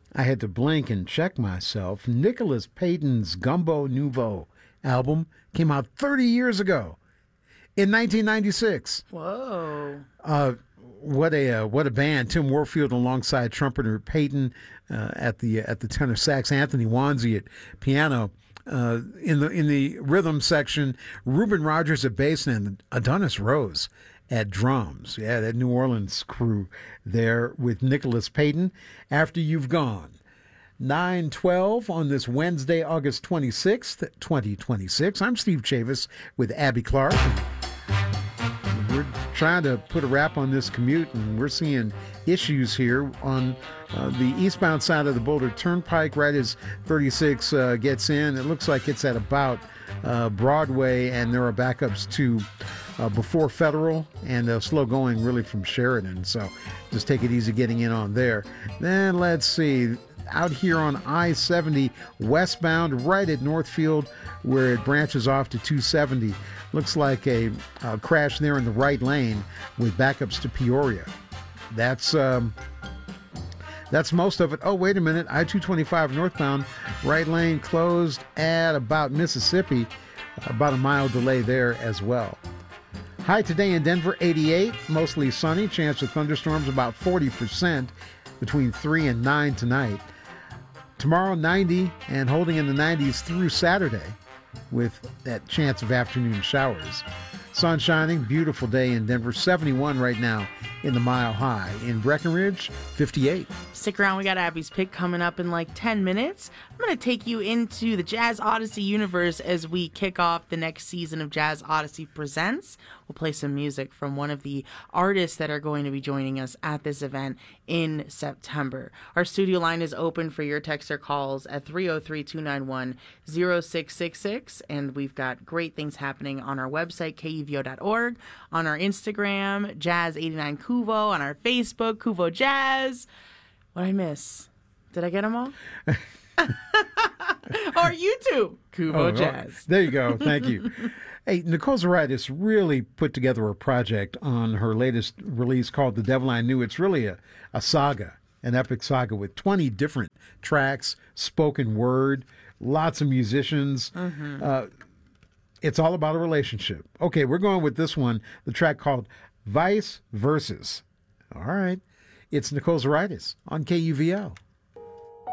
I had to blink and check myself. Nicholas Payton's Gumbo Nouveau album came out 30 years ago in 1996. Whoa. What a band! Tim Warfield alongside trumpeter Payton at the tenor sax, Anthony Wanzi at piano. In the rhythm section, Reuben Rogers at bass and Adonis Rose at drums. Yeah, that New Orleans crew there with Nicholas Payton. After You've Gone. 9:12 on this Wednesday, August 26th, 2026. I'm Steve Chavis with Abby Clark. We're trying to put a wrap on this commute, and we're seeing issues here on the eastbound side of the Boulder Turnpike right as 36 gets in. It looks like it's at about Broadway, and there are backups to before Federal and slow going really from Sheridan. So just take it easy getting in on there. Then let's see. Out here on I-70 westbound right at Northfield where it branches off to 270. Looks like a crash there in the right lane with backups to Peoria. That's most of it. Oh, wait a minute. I-225 northbound, right lane closed at about Mississippi. About a mile delay there as well. High today in Denver, 88. Mostly sunny. Chance of thunderstorms about 40% between 3 and 9 tonight. Tomorrow, 90 and holding in the 90s through Saturday with that chance of afternoon showers. Sun shining, beautiful day in Denver, 71 right now in the Mile High. In Breckenridge, 58. Stick around, we got Abby's Pick coming up in like 10 minutes. I'm going to take you into the Jazz Odyssey universe as we kick off the next season of Jazz Odyssey Presents. We'll play some music from one of the artists that are going to be joining us at this event in September. Our studio line is open for your text or calls at 303-291-0666, and we've got great things happening on our website, KUVO.org, on our Instagram, Jazz89Kuvo, on our Facebook, Kuvo Jazz. What I miss? Did I get them all? Or YouTube, Kuvo Jazz. There you go. Thank you. Hey, Nicole Zaritis really put together a project on her latest release called The Devil I Knew. It's really a saga, an epic saga with 20 different tracks, spoken word, lots of musicians. It's all about a relationship. Okay, we're going with this one, the track called Vice Versus. All right. It's Nicole Zaritis on KUVL.